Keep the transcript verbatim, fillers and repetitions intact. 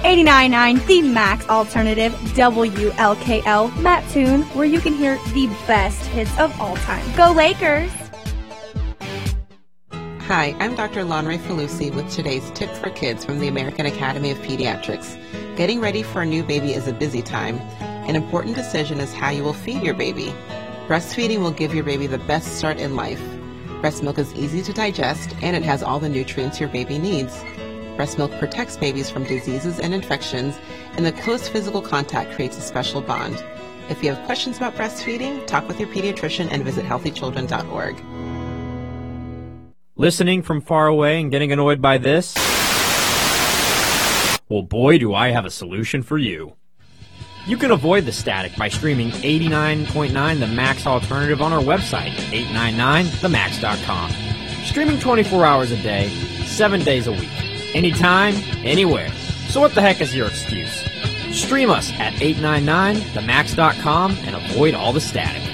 eighty-nine point nine The Max Alternative, W L K L, Mattoon, where you can hear the best hits of all time. Go Lakers! Hi, I'm Doctor Lonray Falusi with today's tip for kids from the American Academy of Pediatrics. Getting ready for a new baby is a busy time. An important decision is how you will feed your baby. Breastfeeding will give your baby the best start in life. Breast milk is easy to digest, and it has all the nutrients your baby needs. Breast milk protects babies from diseases and infections, and the close physical contact creates a special bond. If you have questions about breastfeeding, talk with your pediatrician and visit healthy children dot org. Listening from far away and getting annoyed by this? Well, boy, do I have a solution for you. You can avoid the static by streaming eighty-nine point nine The Max Alternative on our website, eight nine nine the max dot com. Streaming twenty-four hours a day, seven days a week. Anytime, anywhere. So what the heck is your excuse? Stream us at eight nine nine the max dot com and avoid all the static.